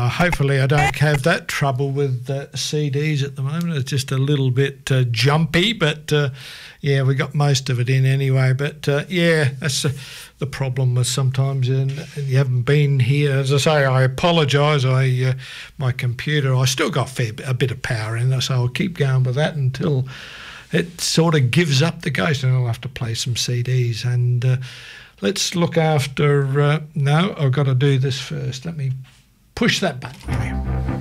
hopefully I don't have that trouble with CDs at the moment. It's just a little bit jumpy, but yeah, we got most of it in anyway. But yeah, that's the problem with sometimes you haven't been here. As I say, I apologise. My computer, I still got a bit of power in it, so I'll keep going with that until it sort of gives up the ghost, and I'll have to play some CDs. And let's look after... no, I've got to do this first. Let me push that button.